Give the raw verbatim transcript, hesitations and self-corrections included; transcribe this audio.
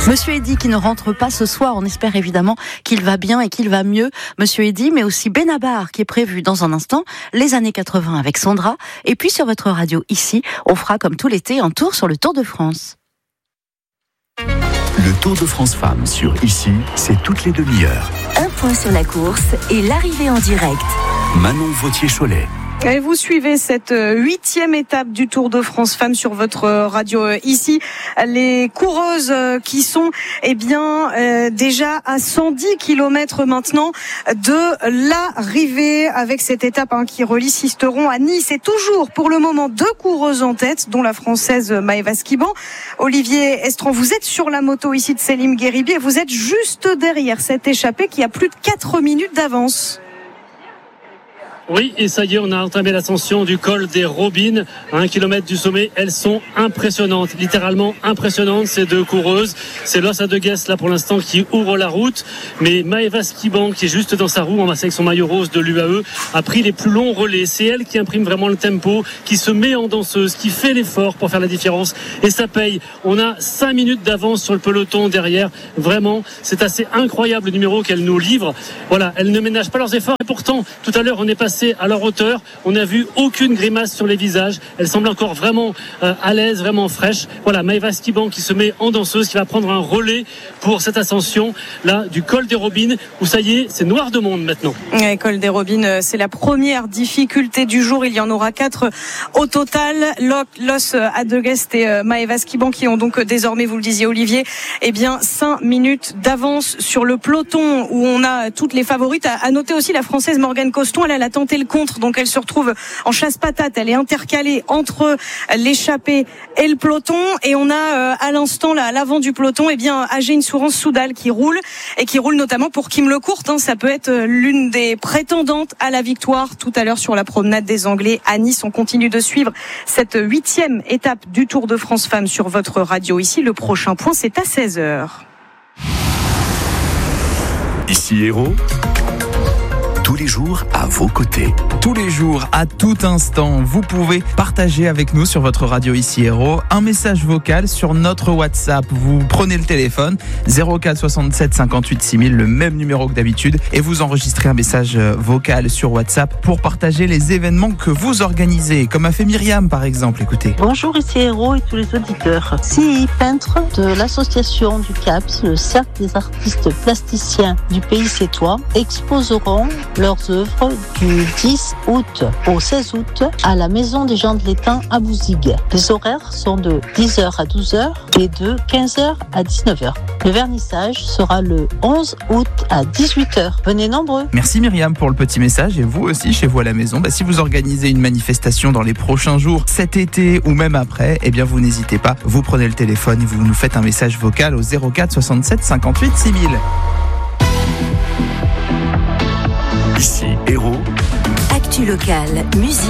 Monsieur Eddy qui ne rentre pas ce soir, on espère évidemment qu'il va bien et qu'il va mieux. Monsieur Eddy, mais aussi Benabar qui est prévu dans un instant, les années quatre-vingts avec Sandra. Et puis sur votre radio ici, on fera comme tout l'été un tour sur le Tour de France. Le Tour de France Femmes sur Ici, c'est toutes les demi-heures. Un point sur la course et l'arrivée en direct. Manon Vautier-Cholet. Et vous suivez cette huitième étape du Tour de France Femmes sur votre radio ici. Les coureuses qui sont eh bien euh, déjà à cent dix kilomètres maintenant de l'arrivée avec cette étape hein, qui relie Sisteron à Nice. Et toujours pour le moment deux coureuses en tête, dont la française Maëva Skiban. Olivier Estran, vous êtes sur la moto ici de Selim Gueribi et vous êtes juste derrière cette échappée qui a plus de quatre minutes d'avance. Oui, et ça y est, on a entamé l'ascension du col des Robines, à un kilomètre du sommet. Elles sont impressionnantes, littéralement impressionnantes, ces deux coureuses. C'est Los Adegues, là, pour l'instant, qui ouvre la route. Mais Maëva Skiban, qui est juste dans sa roue, en masse avec son maillot rose de l'U A E, a pris les plus longs relais. C'est elle qui imprime vraiment le tempo, qui se met en danseuse, qui fait l'effort pour faire la différence. Et ça paye. On a cinq minutes d'avance sur le peloton derrière. Vraiment, c'est assez incroyable le numéro qu'elle nous livre. Voilà, elles ne ménagent pas leurs efforts. Et pourtant, tout à l'heure, on est passé à leur hauteur, on n'a vu aucune grimace sur les visages, elle semble encore vraiment euh, à l'aise, vraiment fraîche. Voilà, Maëva Skiban qui se met en danseuse, qui va prendre un relais pour cette ascension là du col des Robines, où ça y est, c'est noir de monde maintenant. Ouais, col des Robines, c'est la première difficulté du jour, il y en aura quatre au total. Los Adegues et Maëva Skiban qui ont donc désormais, vous le disiez Olivier, eh bien cinq minutes d'avance sur le peloton où on a toutes les favorites. À noter aussi la française Morgane Coston, elle, elle a tenté le contre, donc elle se retrouve en chasse-patate, elle est intercalée entre l'échappée et le peloton, et on a euh, à l'instant là à l'avant du peloton eh bien Agéine Sourance-Soudal qui roule et qui roule notamment pour Kim Lecourt, hein, ça peut être l'une des prétendantes à la victoire tout à l'heure sur la promenade des Anglais à Nice. On continue de suivre cette huitième étape du Tour de France Femmes sur votre radio ici. Le prochain point, c'est à seize heures. Ici Héros, tous les jours à vos côtés. Tous les jours, à tout instant, vous pouvez partager avec nous sur votre radio ici Héros un message vocal sur notre WhatsApp. Vous prenez le téléphone zéro quatre soixante-sept cinquante-huit six mille, le même numéro que d'habitude, et vous enregistrez un message vocal sur WhatsApp pour partager les événements que vous organisez, comme a fait Myriam par exemple. Écoutez. Bonjour ici Héros et tous les auditeurs. Six peintres de l'association du C A P S, le Cercle des artistes plasticiens du Pays Sétois, exposeront leurs œuvres du dix août au seize août à la Maison des gens de l'Étang à Bouzigues. Les horaires sont de dix heures à douze heures et de quinze heures à dix-neuf heures. Le vernissage sera le onze août à dix-huit heures. Venez nombreux. Merci Myriam pour le petit message, et vous aussi chez vous à la maison, bah, si vous organisez une manifestation dans les prochains jours, cet été ou même après, eh bien vous n'hésitez pas, vous prenez le téléphone et vous nous faites un message vocal au zéro quatre soixante-sept cinquante-huit six mille. Ici Héros. Actu locale, musique.